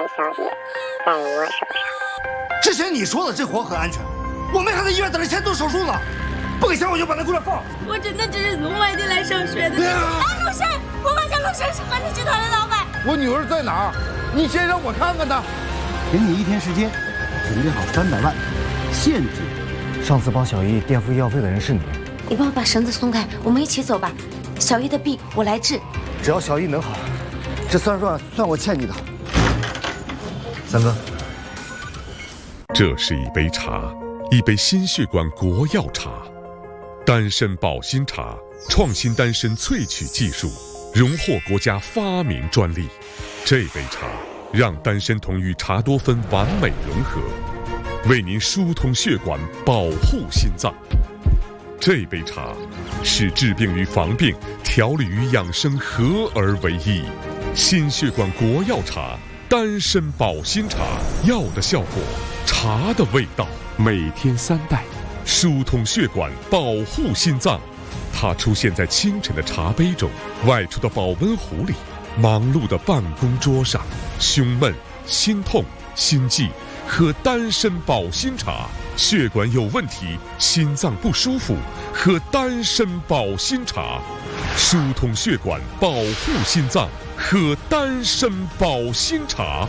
小野在我手上。 之前你说了这活很安全，我们还在医院等着先做手术呢。不给钱我就把他过来放。 我真的只是从外地来上学的。陆生，我发现陆生是合力集团的老板。 我女儿在哪儿？你先让我看看她。 给你1天时间，准备好300万，现金。 上次帮小姨垫付医药费的人是你。 你帮我把绳子松开，我们一起走吧。小姨的病我来治， 只要小姨能好，这30万算我欠你的。三哥， 这是一杯茶，一杯心血管国药茶，丹参保心茶，创新丹参萃取技术，荣获国家发明专利。这杯茶让丹参酮与茶多酚完美融合，为您疏通血管，保护心脏。这杯茶是治病与防病、调理与养生合而为一。心血管国药茶，丹参保心茶，药的效果，茶的味道。每天3袋，疏通血管，保护心脏。它出现在清晨的茶杯中，外出的保温壶里，忙碌的办公桌上。胸闷、心痛、心悸，喝丹参保心茶。血管有问题，心脏不舒服，喝丹参保心茶。疏通血管，保护心脏，喝丹参保心茶。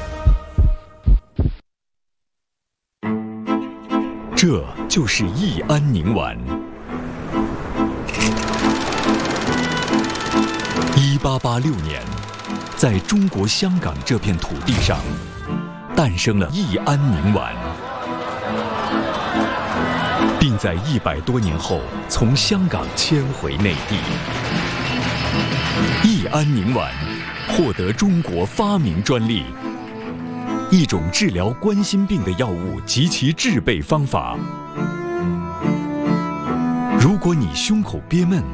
这就是益安宁丸。1886年，在中国香港这片土地上，诞生了益安宁丸，并在100多年后从香港迁回内地。益安宁丸获得中国发明专利，一种治疗冠心病的药物及其制备方法。如果你胸口憋闷、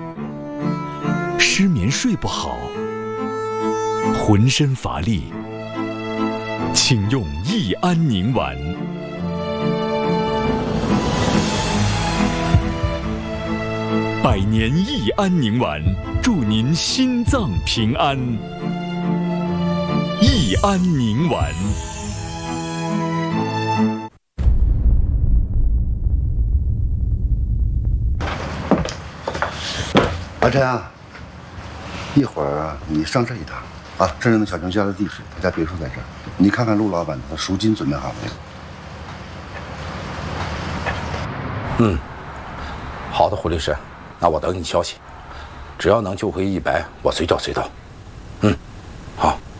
失眠睡不好、浑身乏力，请用益安宁丸。100年益安宁丸，祝您心脏平安。益安宁丸。 阿琛啊，一会儿你上这一趟啊，这是那小熊家的地址，他家别墅在这儿。你看看陆老板的赎金准备好没有？ 好的，胡律师，那我等你消息。只要能救回100，我随叫随到。